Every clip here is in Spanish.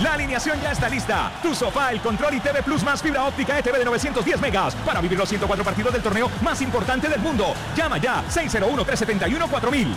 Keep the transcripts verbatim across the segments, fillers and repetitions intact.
La alineación ya está lista. Tu sofá, el control y T V Plus más fibra óptica E T V de novecientos diez megas para vivir los ciento cuatro partidos del torneo más importante del mundo. Llama ya seis cero uno, tres siete uno, cuatro mil.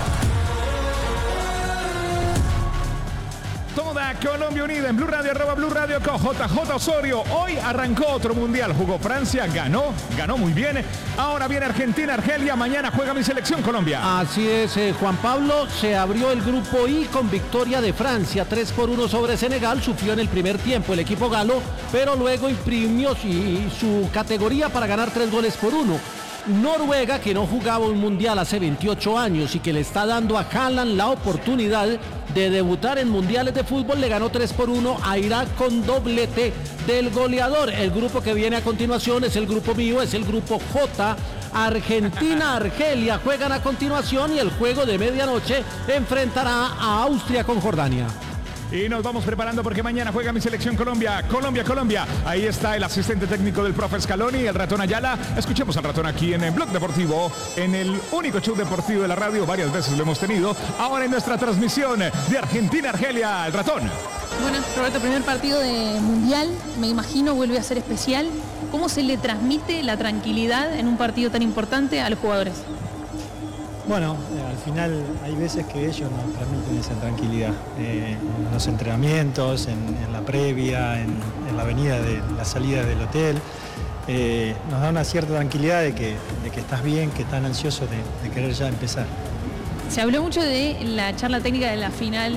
Toda Colombia unida en Blue Radio, arroba Blue Radio con J J Osorio. Hoy arrancó otro mundial, jugó Francia, ganó, ganó muy bien. Ahora viene Argentina, Argelia, mañana juega mi selección Colombia. Así es, eh, Juan Pablo, se abrió el grupo I con victoria de Francia, tres por uno sobre Senegal, sufrió en el primer tiempo el equipo galo, pero luego imprimió su, su categoría para ganar tres goles por uno. Noruega, que no jugaba un mundial hace veintiocho años y que le está dando a Haaland la oportunidad de debutar en mundiales de fútbol, le ganó tres por uno a Irak con doblete del goleador. El grupo que viene a continuación es el grupo mío, es el grupo J. Argentina, Argelia juegan a continuación y el juego de medianoche enfrentará a Austria con Jordania. Y nos vamos preparando porque mañana juega mi selección Colombia. Colombia, Colombia. Ahí está el asistente técnico del profe Scaloni, el ratón Ayala. Escuchemos al ratón aquí en el Blog Deportivo, en el único show deportivo de la radio. Varias veces lo hemos tenido. Ahora en nuestra transmisión de Argentina-Argelia, el ratón. Bueno, Roberto, primer partido de Mundial, me imagino vuelve a ser especial. ¿Cómo se le transmite la tranquilidad en un partido tan importante a los jugadores? Bueno, eh, al final hay veces que ellos nos transmiten esa tranquilidad, eh, en los entrenamientos, en, en la previa, en, en la avenida de la salida del hotel, eh, nos da una cierta tranquilidad de que, de que estás bien, que están ansiosos de, de querer ya empezar. Se habló mucho de la charla técnica de la final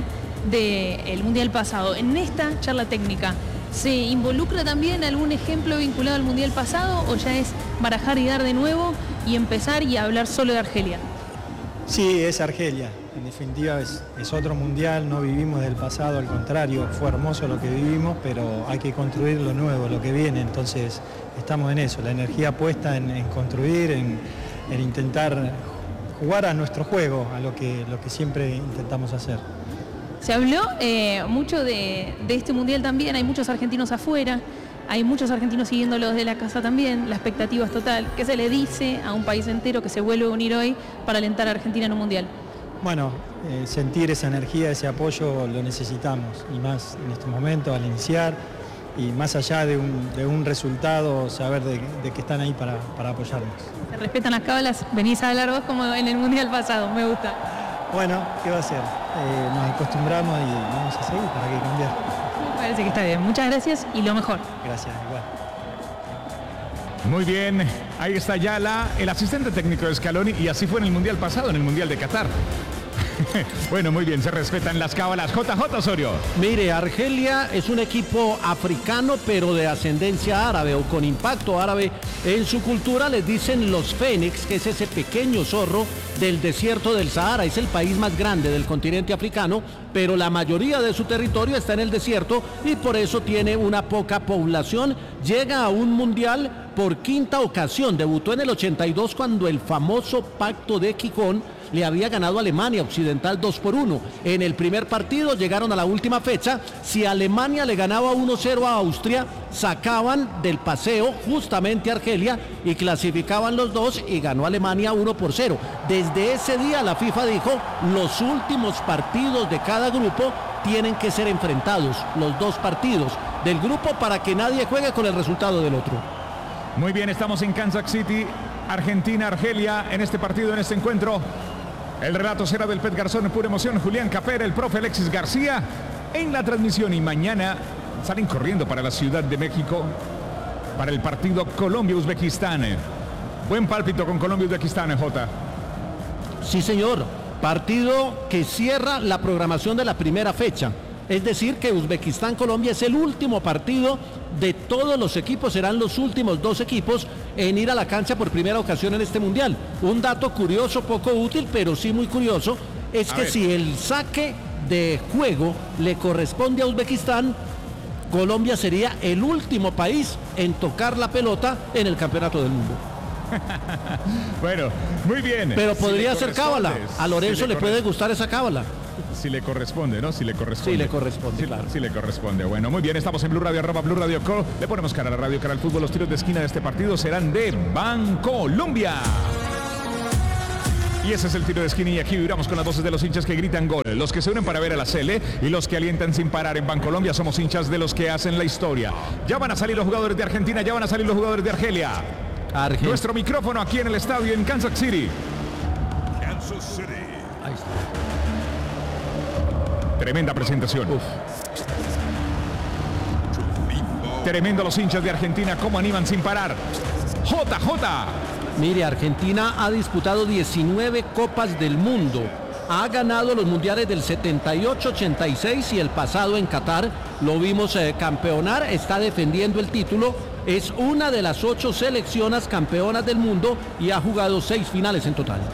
del Mundial pasado. En esta charla técnica, ¿se involucra también algún ejemplo vinculado al Mundial pasado o ya es barajar y dar de nuevo y empezar y hablar solo de Argelia? Sí, es Argelia, en definitiva es, es otro mundial, no vivimos del pasado, al contrario, fue hermoso lo que vivimos, pero hay que construir lo nuevo, lo que viene, entonces estamos en eso, la energía puesta en, en construir, en, en intentar jugar a nuestro juego, a lo que, lo que siempre intentamos hacer. Se habló eh, mucho de, de este mundial también, hay muchos argentinos afuera. Hay muchos argentinos siguiéndolo desde la casa también, la expectativa es total. ¿Qué se le dice a un país entero que se vuelve a unir hoy para alentar a Argentina en un mundial? Bueno, eh, sentir esa energía, ese apoyo lo necesitamos, y más en estos momentos al iniciar, y más allá de un, de un resultado, saber de, de que están ahí para, para apoyarnos. ¿Se respetan las cábalas? Venís a hablar vos como en el mundial pasado, me gusta. Bueno, ¿qué va a ser? Eh, nos acostumbramos y vamos a seguir, ¿para qué cambiar? Me parece que está bien. Muchas gracias y lo mejor. Gracias, igual. Muy bien, ahí está Ayala, el asistente técnico de Scaloni, y así fue en el Mundial pasado, en el Mundial de Qatar. Bueno, muy bien, se respetan las cábalas. J J Osorio. Mire, Argelia es un equipo africano, pero de ascendencia árabe o con impacto árabe en su cultura. Les dicen los Fénix, que es ese pequeño zorro del desierto del Sahara. Es el país más grande del continente africano, pero la mayoría de su territorio está en el desierto y por eso tiene una poca población. Llega a un mundial por quinta ocasión. Debutó en el ochenta y dos cuando el famoso Pacto de Gijón le había ganado a Alemania Occidental dos por uno. En el primer partido llegaron a la última fecha. Si Alemania le ganaba uno cero a Austria, sacaban del paseo justamente a Argelia y clasificaban los dos y ganó Alemania uno por cero. Desde ese día la FIFA dijo, los últimos partidos de cada grupo tienen que ser enfrentados, los dos partidos del grupo, para que nadie juegue con el resultado del otro. Muy bien, estamos en Kansas City, Argentina, Argelia, en este partido, en este encuentro. El relato será del Pet Garzón, pura emoción, Julián Capera, el profe Alexis García en la transmisión, y mañana salen corriendo para la Ciudad de México para el partido Colombia-Uzbekistán. Buen pálpito con Colombia-Uzbekistán, Jota. Sí, señor. Partido que cierra la programación de la primera fecha. Es decir, que Uzbekistán-Colombia es el último partido de todos los equipos, serán los últimos dos equipos en ir a la cancha por primera ocasión en este mundial. Un dato curioso, poco útil, pero sí muy curioso, es a que ver. Si el saque de juego le corresponde a Uzbekistán, Colombia sería el último país en tocar la pelota en el campeonato del mundo. Bueno, muy bien. Pero podría si ser cábala. A Lorenzo si le, le puede gustar esa cábala. Si le corresponde, ¿no? Si le corresponde. Sí le corresponde, sí, claro. Sí le corresponde. Bueno, muy bien, estamos en Blue Radio, arroba Blue Radio Co. Le ponemos cara a la radio, cara al fútbol. Los tiros de esquina de este partido serán de Bancolombia. Y ese es el tiro de esquina y aquí vibramos con las voces de los hinchas que gritan gol. Los que se unen para ver a la Sele y los que alientan sin parar en Bancolombia. Somos hinchas de los que hacen la historia. Ya van a salir los jugadores de Argentina, ya van a salir los jugadores de Argelia. Argen... Nuestro micrófono aquí en el estadio en Kansas City. Kansas City. Ahí está. Tremenda presentación. Uf. Tremendo los hinchas de Argentina, cómo animan sin parar. J J. Mire, Argentina ha disputado diecinueve Copas del Mundo. Ha ganado los mundiales del setenta y ocho, ochenta y seis y el pasado en Qatar lo vimos eh, campeonar. Está defendiendo el título. Es una de las ocho selecciones campeonas del mundo y ha jugado seis finales en total.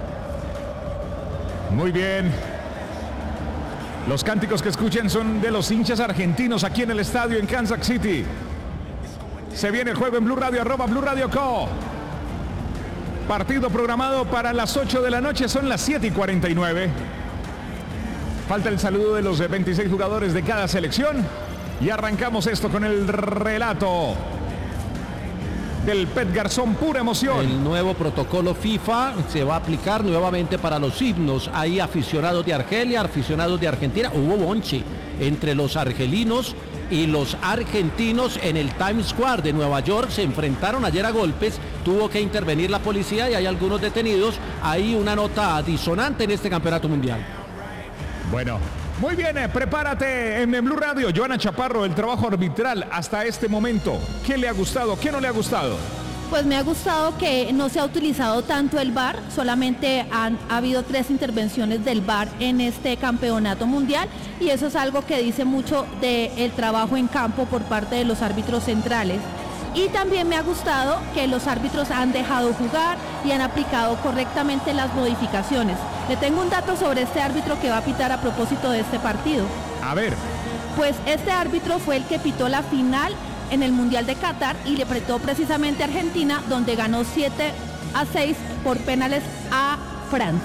Muy bien. Los cánticos que escuchen son de los hinchas argentinos aquí en el estadio en Kansas City. Se viene el juego en Blue Radio, arroba Blue Radio Co. Partido programado para las ocho de la noche, son las siete y cuarenta y nueve. Falta el saludo de los veintiséis jugadores de cada selección. Y arrancamos esto con el relato del Pet Garzón, pura emoción. El nuevo protocolo FIFA se va a aplicar nuevamente para los himnos. Hay aficionados de Argelia, aficionados de Argentina. Hubo bonche entre los argelinos y los argentinos en el Times Square de Nueva York. Se enfrentaron ayer a golpes, tuvo que intervenir la policía y hay algunos detenidos. Hay una nota disonante en este campeonato mundial. Bueno, muy bien, eh, prepárate en, en Blue Radio. Joana Chaparro, el trabajo arbitral hasta este momento. ¿Qué le ha gustado? ¿Qué no le ha gustado? Pues me ha gustado que no se ha utilizado tanto el V A R, solamente han ha habido tres intervenciones del V A R en este campeonato mundial y eso es algo que dice mucho del trabajo en campo por parte de los árbitros centrales. Y también me ha gustado que los árbitros han dejado jugar y han aplicado correctamente las modificaciones. Le tengo un dato sobre este árbitro que va a pitar a propósito de este partido. A ver. Pues este árbitro fue el que pitó la final en el Mundial de Qatar y le apretó precisamente a Argentina, donde ganó siete a seis por penales a Francia.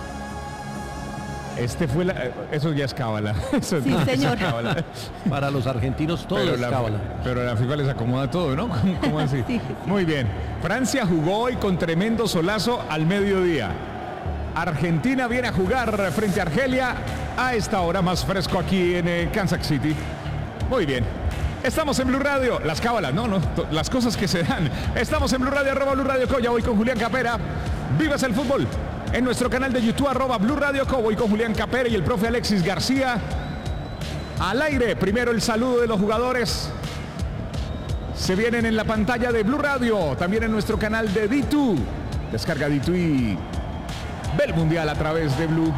Este fue la... Eso ya es cábala. Eso sí, no, señor. Es cábala. Para los argentinos todo pero es la, cábala. Pero la FIFA les acomoda todo, ¿no? ¿Cómo, cómo así? Sí, sí. Muy bien. Francia jugó hoy con tremendo solazo al mediodía. Argentina viene a jugar frente a Argelia a esta hora, más fresco aquí en eh, Kansas City. Muy bien. Estamos en Blue Radio. Las cábalas, no, no, las cosas que se dan. Estamos en Blue Radio, arroba Blue Radio Co. Ya voy con Julián Capera. Vivas el fútbol. En nuestro canal de YouTube, arroba Blue Radio Co. Voy con Julián Capera y el profe Alexis García. Al aire, primero el saludo de los jugadores. Se vienen en la pantalla de Blue Radio. También en nuestro canal de D dos. Descarga D dos y ve el Mundial a través de Blue.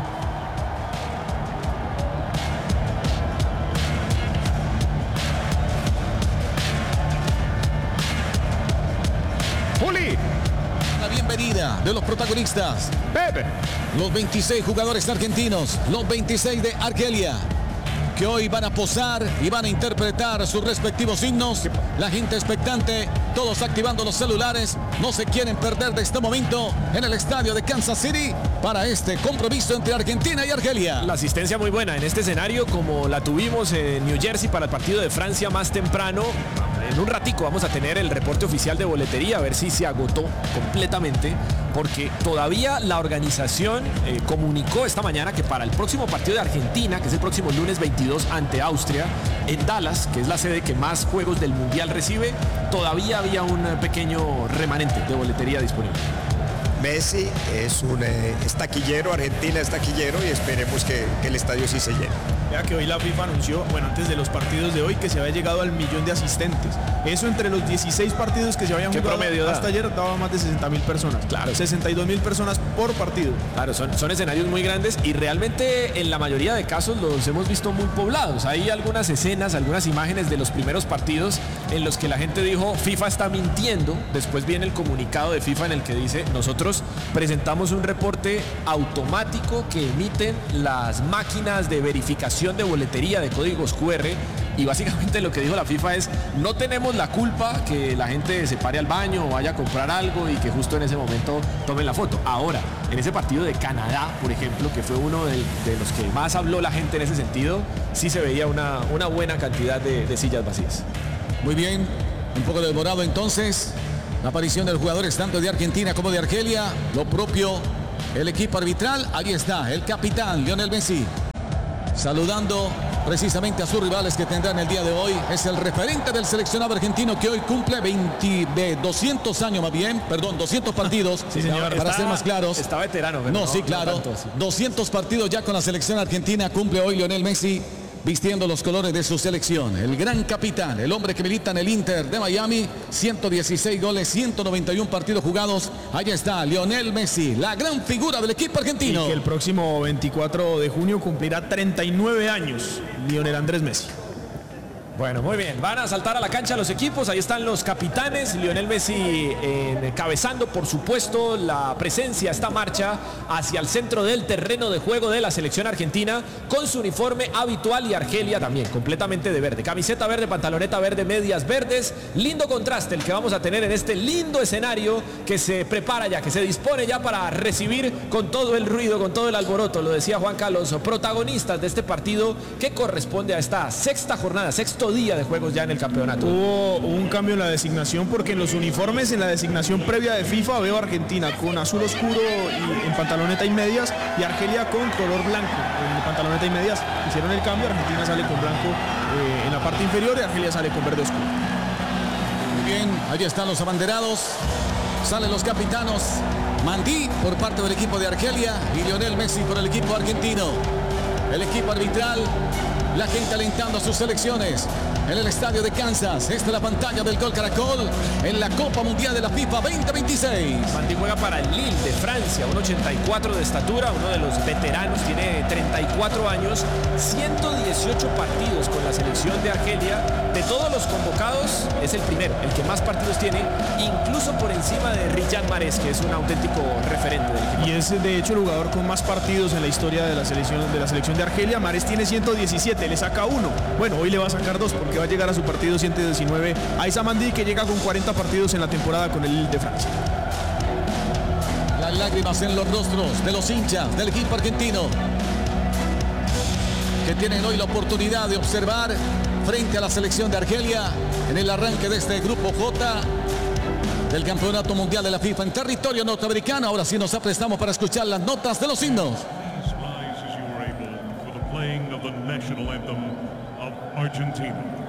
Juli. La bienvenida de los protagonistas. Pepe. Los veintiséis jugadores argentinos, los veintiséis de Argelia, que hoy van a posar y van a interpretar sus respectivos himnos. La gente expectante, todos activando los celulares, no se quieren perder de este momento en el estadio de Kansas City para este compromiso entre Argentina y Argelia. La asistencia muy buena en este escenario, como la tuvimos en New Jersey para el partido de Francia más temprano. En un ratico vamos a tener el reporte oficial de boletería, a ver si se agotó completamente, porque todavía la organización eh, comunicó esta mañana que para el próximo partido de Argentina, que es el próximo lunes veintidós ante Austria, en Dallas, que es la sede que más juegos del Mundial recibe, todavía había un pequeño remanente de boletería disponible. Messi es un eh, es taquillero, Argentina es taquillero y esperemos que, que el estadio sí se llene. Vea que hoy la FIFA anunció, bueno, antes de los partidos de hoy, que se había llegado al millón de asistentes. Eso entre los dieciséis partidos que se habían jugado promedio hasta da? ayer daba más de sesenta mil personas. Claro. sesenta y dos mil personas por partido. Claro, son, son escenarios muy grandes y realmente en la mayoría de casos los hemos visto muy poblados. Hay algunas escenas, algunas imágenes de los primeros partidos en los que la gente dijo FIFA está mintiendo. Después viene el comunicado de FIFA en el que dice nosotros presentamos un reporte automático que emiten las máquinas de verificación de boletería de códigos Q R. Y básicamente lo que dijo la FIFA es, no tenemos la culpa que la gente se pare al baño o vaya a comprar algo y que justo en ese momento tomen la foto. Ahora, en ese partido de Canadá, por ejemplo, que fue uno de, de los que más habló la gente en ese sentido, sí se veía una, una buena cantidad de, de sillas vacías. Muy bien, un poco demorado entonces la aparición de los jugadores tanto de Argentina como de Argelia. Lo propio el equipo arbitral. Ahí está el capitán Lionel Messi, saludando precisamente a sus rivales que tendrán el día de hoy. Es el referente del seleccionado argentino que hoy cumple veinte, doscientos años más bien, perdón, doscientos partidos. Sí, señor. Para está, ser más claros. Está veterano. Pero no, no, sí, claro. No tanto, sí. doscientos partidos ya con la selección argentina cumple hoy Lionel Messi, vistiendo los colores de su selección. El gran capitán, el hombre que milita en el Inter de Miami, ciento dieciséis goles, ciento noventa y uno partidos jugados. Ahí está Lionel Messi, la gran figura del equipo argentino. Y que el próximo veinticuatro de junio cumplirá treinta y nueve años, Lionel Andrés Messi. Bueno, muy bien. Van a saltar a la cancha los equipos. Ahí están los capitanes. Lionel Messi encabezando, por supuesto, la presencia, esta marcha hacia el centro del terreno de juego de la selección argentina con su uniforme habitual, y Argelia también, completamente de verde. Camiseta verde, pantaloneta verde, medias verdes. Lindo contraste el que vamos a tener en este lindo escenario que se prepara ya, que se dispone ya para recibir con todo el ruido, con todo el alboroto, lo decía Juan Carlos, protagonistas de este partido que corresponde a esta sexta jornada, sexto día de juegos ya en el campeonato. Hubo un cambio en la designación porque en los uniformes, en la designación previa de FIFA, veo a Argentina con azul oscuro y en pantaloneta y medias, y Argelia con color blanco en pantaloneta y medias. Hicieron el cambio, Argentina sale con blanco eh, en la parte inferior y Argelia sale con verde oscuro. Muy bien, allí están los abanderados. Salen los capitanos. Mandí por parte del equipo de Argelia y Lionel Messi por el equipo argentino. El equipo arbitral, la gente alentando a sus selecciones en el estadio de Kansas. Esta es la pantalla del Gol Caracol en la Copa Mundial de la FIFA veinte veintiséis. Mandí juega para el Lille de Francia, uno ochenta y cuatro de estatura, uno de los veteranos, tiene treinta y cuatro años, ciento dieciocho partidos con la selección de Argelia. De todos los convocados es el primero, el que más partidos tiene, incluso por encima de Riyad Mahrez, que es un auténtico referente del equipo. Y es de hecho el jugador con más partidos en la historia de la selección de la selección de Argelia. Mahrez tiene ciento diecisiete, le saca uno. Bueno, hoy le va a sacar dos porque va a llegar a su partido ciento diecinueve a Issa Mandí, que llega con cuarenta partidos en la temporada con el Lille de Francia. Las lágrimas en los rostros de los hinchas del equipo argentino, que tienen hoy la oportunidad de observar frente a la selección de Argelia en el arranque de este grupo J del Campeonato Mundial de la FIFA en territorio norteamericano. Ahora sí nos aprestamos para escuchar las notas de los himnos. Playing of the national anthem of Argentina.